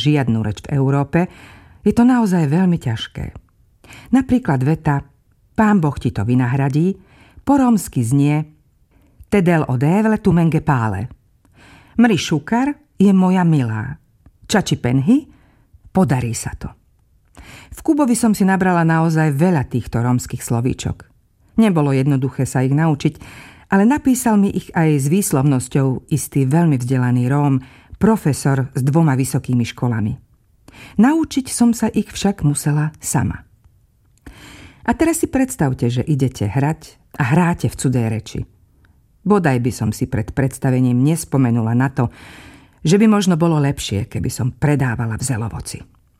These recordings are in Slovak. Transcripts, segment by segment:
žiadnu reč v Európe, je to naozaj veľmi ťažké. Napríklad veta Pán Boh ti to vynahradí po rómsky znie Tedel odévle tu menge pále. Mri šukar je moja milá. Čači penhy, podarí sa to. V Kubovi som si nabrala naozaj veľa týchto rómskych slovíčok. Nebolo jednoduché sa ich naučiť, ale napísal mi ich aj s výslovnosťou istý veľmi vzdelaný Róm, profesor s 2 vysokými školami. Naučiť som sa ich však musela sama. A teraz si predstavte, že idete hrať a hráte v cudzej reči. Bodaj by som si pred predstavením nespomenula na to, že by možno bolo lepšie, keby som predávala v Zelovoci.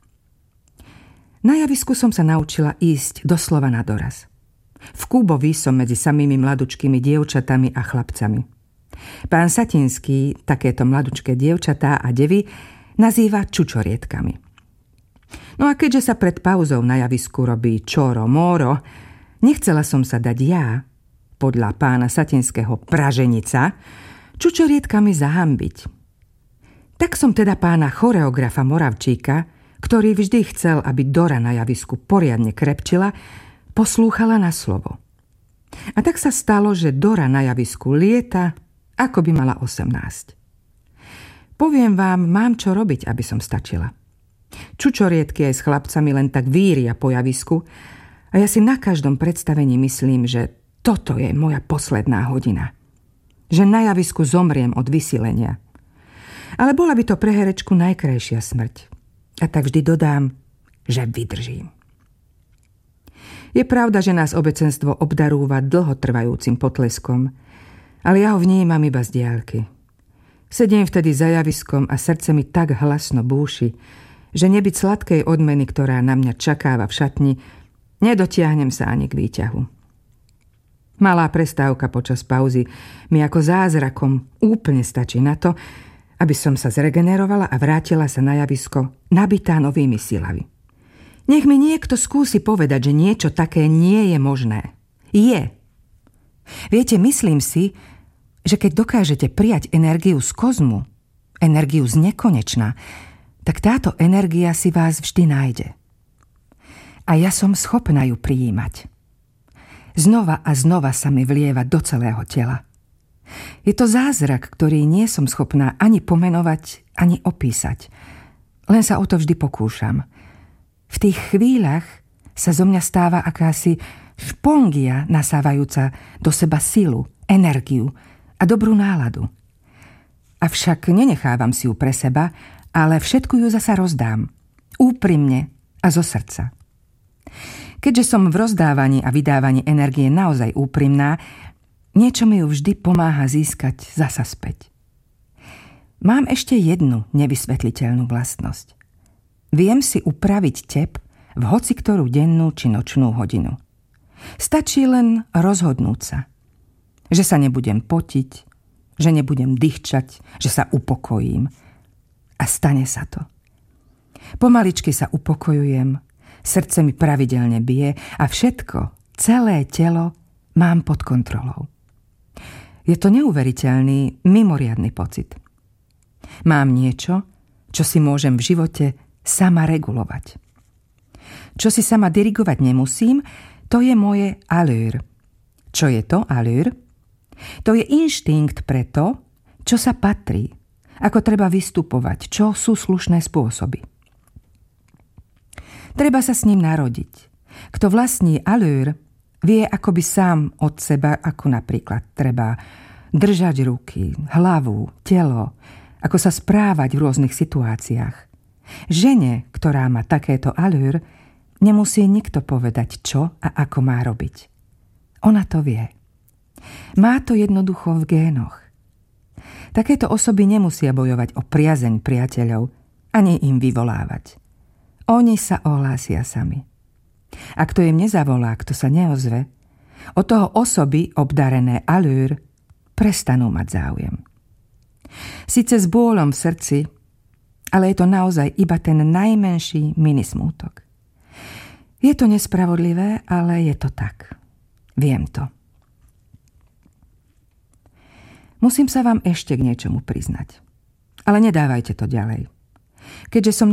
Na javisku som sa naučila ísť doslova na doraz. V Kubovi som medzi samými mladučkými dievčatami a chlapcami. Pán Satinský takéto mladučké dievčatá a devy nazýva čučorietkami. No a keďže sa pred pauzou na javisku robí čoro móro, nechcela som sa dať ja, podľa pána Satinského praženica, čučorietkami zahambiť. Tak som teda pána choreografa Moravčíka, ktorý vždy chcel, aby Dora na javisku poriadne krepčila, poslúchala na slovo. A tak sa stalo, že Dora na javisku lieta, ako by mala 18. Poviem vám, mám čo robiť, aby som stačila. Čučoriedky aj s chlapcami len tak víria po javisku a ja si na každom predstavení myslím, že toto je moja posledná hodina. Že na javisku zomriem od vysilenia. Ale bola by to pre herečku najkrajšia smrť. A tak vždy dodám, že vydržím. Je pravda, že nás obecenstvo obdarúva dlhotrvajúcim potleskom, ale ja ho vnímam iba z diaľky. Sedím vtedy za javiskom a srdce mi tak hlasno búši, že nebyť sladkej odmeny, ktorá na mňa čakáva v šatni, nedotiahnem sa ani k výťahu. Malá prestávka počas pauzy mi ako zázrakom úplne stačí na to, aby som sa zregenerovala a vrátila sa na javisko nabitá novými silami. Nech mi niekto skúsi povedať, že niečo také nie je možné. Je. Viete, myslím si, že keď dokážete prijať energiu z kozmu, energiu z nekonečna, tak táto energia si vás vždy nájde. A ja som schopná ju prijímať. Znova a znova sa mi vlieva do celého tela. Je to zázrak, ktorý nie som schopná ani pomenovať, ani opísať. Len sa o to vždy pokúšam. V tých chvíľach sa zo mňa stáva akási špongia nasávajúca do seba silu, energiu a dobrú náladu. Avšak nenechávam si ju pre seba, ale všetku ju zasa rozdám. Úprimne a zo srdca. Keďže som v rozdávaní a vydávaní energie naozaj úprimná, niečo mi ju vždy pomáha získať zasa späť. Mám ešte jednu nevysvetliteľnú vlastnosť. Viem si upraviť tep v hociktorú dennú či nočnú hodinu. Stačí len rozhodnúť sa, že sa nebudem potiť, že nebudem dýchčať, že sa upokojím. A stane sa to. Pomaličky sa upokojujem, srdce mi pravidelne bije a všetko, celé telo mám pod kontrolou. Je to neuveriteľný, mimoriadny pocit. Mám niečo, čo si môžem v živote sama regulovať. Čo si sama dirigovať nemusím, to je moje allure. Čo je to allure? To je inštinkt pre to, čo sa patrí, ako treba vystupovať, čo sú slušné spôsoby. Treba sa s ním narodiť. Kto vlastní allure, vie akoby sám od seba, ako napríklad treba držať ruky, hlavu, telo, ako sa správať v rôznych situáciách. Žene, ktorá má takéto allure, nemusí nikto povedať, čo a ako má robiť. Ona to vie. Má to jednoducho v génoch. Takéto osoby nemusia bojovať o priazeň priateľov, ani im vyvolávať. Oni sa ohlásia sami. A kto im nezavolá, kto sa neozve, od toho osoby obdarené allure prestanú mať záujem. Sice s bôľom v srdci, ale je to naozaj iba ten najmenší minismútok. Je to nespravodlivé, ale je to tak. Viem to. Musím sa vám ešte k niečomu priznať. Ale nedávajte to ďalej. Keďže som